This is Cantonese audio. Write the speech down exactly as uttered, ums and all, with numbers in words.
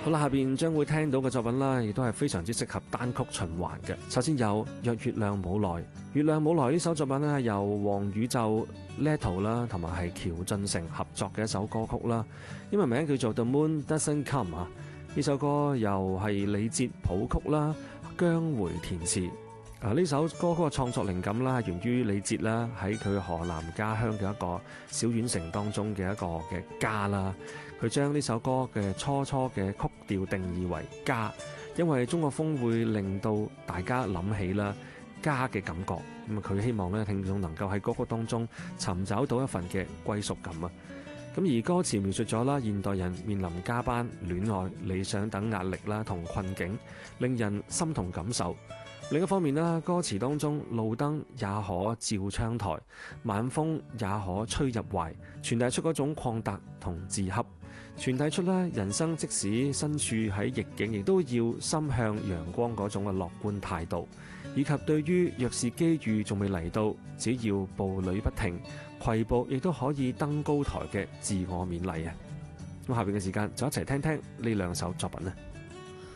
好啦，下邊將會聽到嘅作品啦，亦都係非常之適合單曲循環嘅。首先有《若月亮冇來》，《月亮冇來》呢首作品咧，由黃宇宙、Leto 啦，同埋係喬俊成合作嘅一首歌曲啦。英文名叫做《The Moon Doesn't Come》啊。呢首歌由係李哲譜曲啦，姜回填詞。啊！呢首歌曲嘅創作靈感啦，源於李哲啦，喺佢河南家鄉嘅一個小縣城當中嘅一個嘅家啦。佢將呢首歌嘅初初嘅曲調定義為家，因為中國風會令到大家諗起啦家嘅感覺。咁啊，佢希望咧聽眾能夠喺歌曲當中尋找到一份嘅歸屬感啊。咁而歌詞描述咗啦，現代人面臨加班、戀愛、理想等壓力啦同困境，令人心同感受。另一方面啦，歌詞當中路燈也可照窗台，晚風也可吹入懷，傳遞出嗰種曠達同自洽，傳遞出咧人生即使身處喺逆境，亦都要心向陽光嗰種嘅樂觀態度，以及對於若是機遇仲未嚟到，只要步履不停，攜步亦都可以登高台嘅自我勉勵啊！咁下邊嘅時間就一齊聽聽呢兩首作品啊！